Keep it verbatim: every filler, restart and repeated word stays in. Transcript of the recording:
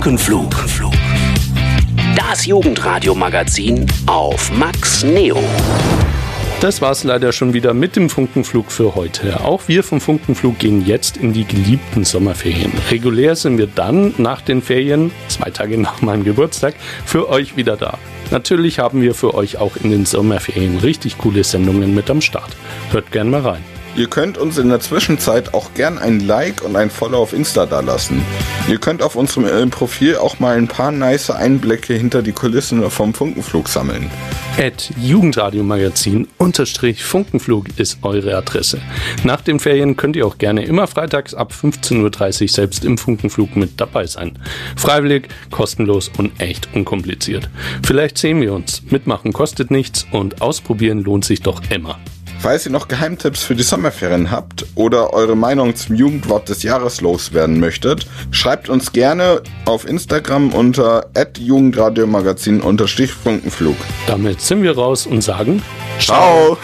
Funkenflug. Das Jugendradio-Magazin auf Max Neo. Das war's leider schon wieder mit dem Funkenflug für heute. Auch wir vom Funkenflug gehen jetzt in die geliebten Sommerferien. Regulär sind wir dann nach den Ferien, zwei Tage nach meinem Geburtstag, für euch wieder da. Natürlich haben wir für euch auch in den Sommerferien richtig coole Sendungen mit am Start. Hört gern mal rein. Ihr könnt uns in der Zwischenzeit auch gern ein Like und ein Follow auf Insta da lassen. Ihr könnt auf unserem Profil auch mal ein paar nice Einblicke hinter die Kulissen vom Funkenflug sammeln. At Jugendradio-Magazin unterstrich Funkenflug ist eure Adresse. Nach den Ferien könnt ihr auch gerne immer freitags ab fünfzehn Uhr dreißig selbst im Funkenflug mit dabei sein. Freiwillig, kostenlos und echt unkompliziert. Vielleicht sehen wir uns. Mitmachen kostet nichts und ausprobieren lohnt sich doch immer. Falls ihr noch Geheimtipps für die Sommerferien habt oder eure Meinung zum Jugendwort des Jahres loswerden möchtet, schreibt uns gerne auf Instagram unter at Jugendradiomagazin unterstrich Funkenflug. Damit sind wir raus und sagen Ciao!